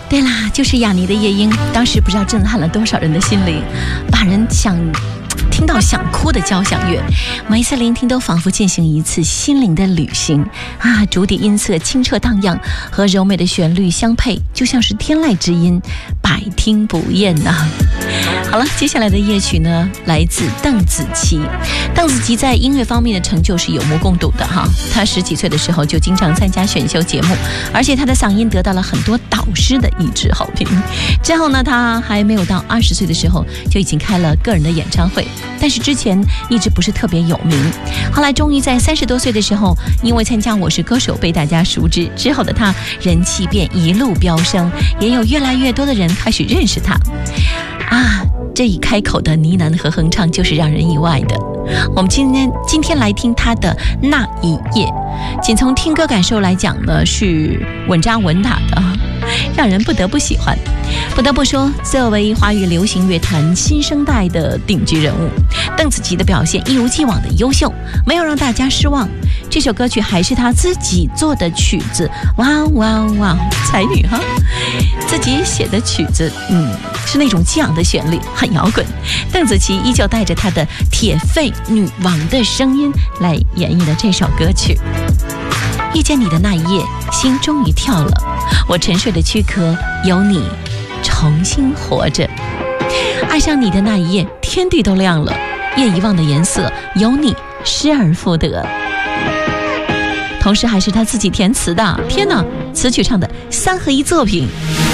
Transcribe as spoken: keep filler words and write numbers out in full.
对啦，就是雅尼的夜莺，当时不知道震撼了多少人的心灵，把人想听到想哭的交响乐，每一次聆听都仿佛进行一次心灵的旅行啊！竹笛音色清澈荡漾，和柔美的旋律相配，就像是天籁之音，百听不厌呐、啊。好了，接下来的夜曲呢，来自邓紫棋。邓紫棋在音乐方面的成就是有目共睹的哈。她十几岁的时候就经常参加选秀节目，而且她的嗓音得到了很多导师的一致好评。之后呢，她还没有到二十岁的时候就已经开了个人的演唱会，但是之前一直不是特别有名。后来终于在三十多岁的时候，因为参加《我是歌手》被大家熟知，之后的她人气便一路飙升，也有越来越多的人开始认识她啊。这一开口的呢喃和哼唱就是让人意外的。我们今天今天来听他的那一夜，仅从听歌感受来讲呢，是稳扎稳打的，让人不得不喜欢。不得不说，作为华语流行乐坛新生代的顶级人物，邓紫棋的表现一如既往的优秀，没有让大家失望。这首歌曲还是她自己做的曲子，哇哇哇，才女哈！自己写的曲子，嗯，是那种激昂的旋律，很摇滚。邓紫棋依旧带着她的铁肺女王的声音来演绎了这首歌曲。遇见你的那一夜，心终于跳了，我沉睡的躯壳有你重新活着。爱上你的那一夜，天地都亮了，夜遗忘的颜色有你失而复得。同时还是他自己填词的，天哪，词曲唱的三合一作品。